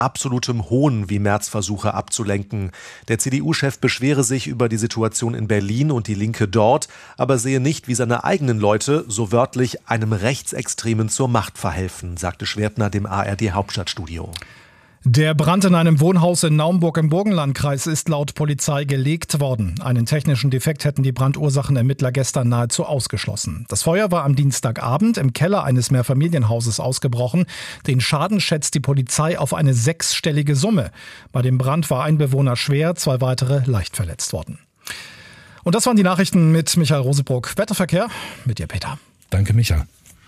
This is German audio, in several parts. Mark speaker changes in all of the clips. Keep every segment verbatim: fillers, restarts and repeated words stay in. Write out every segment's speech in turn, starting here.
Speaker 1: absolutem Hohn, wie Merz versuche abzulenken. Der C D U-Chef beschwere sich über die Situation in Berlin und die Linke dort, aber sehe nicht, wie seine eigenen Leute so wörtlich einem Rechtsextremen zur Macht verhelfen, sagte Schwertner dem A R D-Hauptstadtstudio.
Speaker 2: Der Brand in einem Wohnhaus in Naumburg im Burgenlandkreis ist laut Polizei gelegt worden. Einen technischen Defekt hätten die Brandursachenermittler gestern nahezu ausgeschlossen. Das Feuer war am Dienstagabend im Keller eines Mehrfamilienhauses ausgebrochen. Den Schaden schätzt die Polizei auf eine sechsstellige Summe. Bei dem Brand war ein Bewohner schwer, zwei weitere leicht verletzt worden. Und das waren die Nachrichten mit Michael Rosebruck. Wetterverkehr mit dir, Peter.
Speaker 3: Danke, Micha.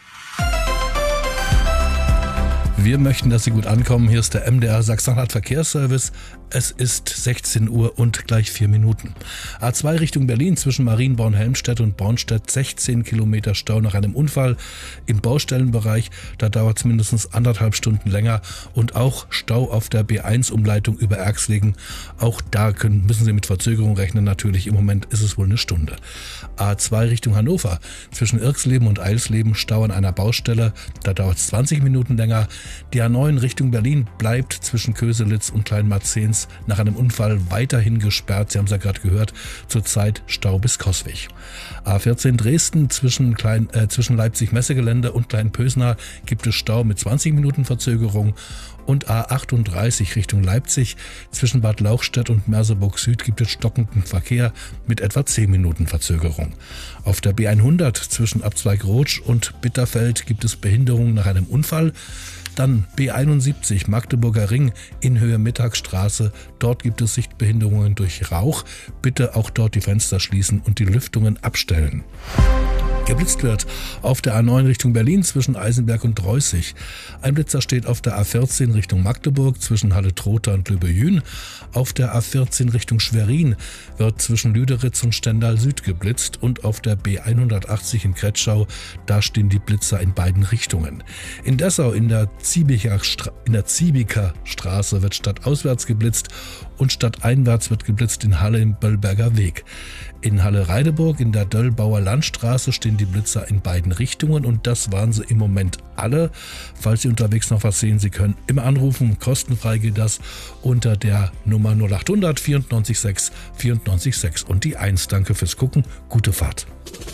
Speaker 3: Wir möchten, dass Sie gut ankommen. Hier ist der M D R Sachsen-Anhalt Verkehrsservice. Es ist sechzehn Uhr und gleich vier Minuten. A zwei Richtung Berlin zwischen Marienborn-Helmstedt und Bornstedt. sechzehn Kilometer Stau nach einem Unfall im Baustellenbereich. Da dauert es mindestens anderthalb Stunden länger. Und auch Stau auf der B eins Umleitung über Erxlegen. Auch da können, müssen Sie mit Verzögerung rechnen. Natürlich, im Moment ist es wohl eine Stunde. A zwei Richtung Hannover zwischen Irxleben und Eilsleben. Stau an einer Baustelle. Da dauert es zwanzig Minuten länger. Die A neun Richtung Berlin bleibt zwischen Köselitz und Kleinmarzens nach einem Unfall weiterhin gesperrt. Sie haben es ja gerade gehört, zurzeit Stau bis Coswig. A vierzehn Dresden zwischen, Klein, äh, zwischen Leipzig-Messegelände und Kleinpösnar gibt es Stau mit zwanzig Minuten Verzögerung. Und A achtunddreißig Richtung Leipzig zwischen Bad Lauchstädt und Merseburg Süd gibt es stockenden Verkehr mit etwa zehn Minuten Verzögerung. Auf der B hundert zwischen Abzweig Rotsch und Bitterfeld gibt es Behinderungen nach einem Unfall. Dann B einundsiebzig Magdeburger Ring in Höhe Mittagsstraße. Dort gibt es Sichtbehinderungen durch Rauch. Bitte auch dort die Fenster schließen und die Lüftungen abstellen. Geblitzt wird auf der A neun Richtung Berlin zwischen Eisenberg und Dreußig. Ein Blitzer steht auf der A vierzehn Richtung Magdeburg zwischen Halle-Trotha und Lübbe-Jün. Auf der A vierzehn Richtung Schwerin wird zwischen Lüderitz und Stendal Süd geblitzt und auf der B hundertachtzig in Kretschau, da stehen die Blitzer in beiden Richtungen. In Dessau in der Ziebiker, in der Ziebiker Straße wird stadtauswärts geblitzt und stadteinwärts wird geblitzt in Halle im Böllberger Weg. In Halle-Reideburg in der Döllbauer Landstraße stehen die Blitzer in beiden Richtungen und das waren sie im Moment alle. Falls Sie unterwegs noch was sehen, Sie können immer anrufen. Kostenfrei geht das unter der Nummer null acht hundert vierundneunzig sechs vierundneunzig sechs und die eins. Danke fürs Gucken. Gute Fahrt.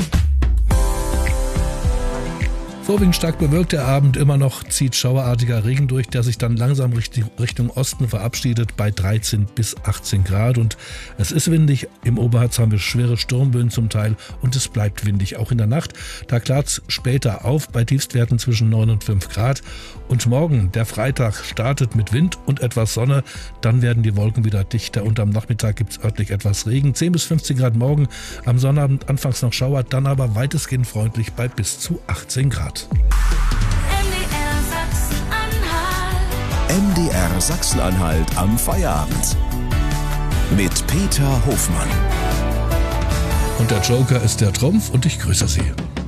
Speaker 3: Vorwiegend stark bewölkt der Abend, immer noch zieht schauerartiger Regen durch, der sich dann langsam Richtung Osten verabschiedet bei dreizehn bis achtzehn Grad und es ist windig. Im Oberharz haben wir schwere Sturmböen zum Teil und es bleibt windig auch in der Nacht. Da klart es später auf bei Tiefstwerten zwischen neun und fünf Grad und morgen, der Freitag, startet mit Wind und etwas Sonne. Dann werden die Wolken wieder dichter und am Nachmittag gibt es örtlich etwas Regen. zehn bis fünfzehn Grad morgen, am Sonnabend anfangs noch Schauer, dann aber weitestgehend freundlich bei bis zu achtzehn Grad.
Speaker 4: M D R Sachsen-Anhalt am Feierabend mit Peter Hofmann.
Speaker 3: Und der Joker ist der Trumpf und ich grüße Sie.